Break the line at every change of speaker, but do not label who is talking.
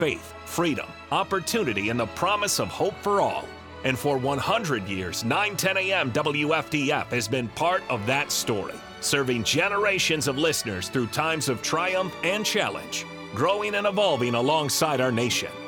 faith, freedom, opportunity, and the promise of hope for all. And for 100 years, 910 AM WFDF has been part of that story, serving generations of listeners through times of triumph and challenge, growing and evolving alongside our nation.